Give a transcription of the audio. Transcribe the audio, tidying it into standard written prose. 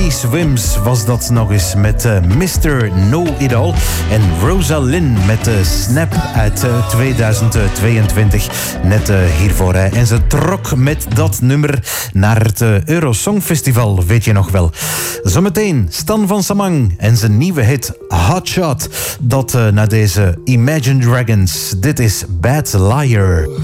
Swims was dat nog eens met Mr. Know-It-All. En Rosalind met Snap uit 2022. Net hiervoor. En ze trok met dat nummer naar het Eurosongfestival, weet je nog wel. Zometeen Stan van Samang en zijn nieuwe hit Hot Shot. Dat na deze Imagine Dragons. Dit is Bad Liar.